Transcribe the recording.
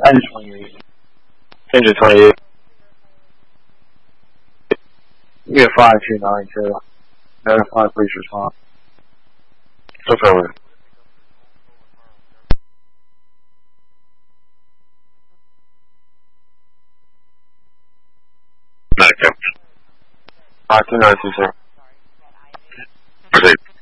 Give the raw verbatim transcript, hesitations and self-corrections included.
Engine twenty-eight. Engine twenty-eight. We have five two nine two. Notify police response. Affirmative. Medic. five two nine two, sir. Proceed.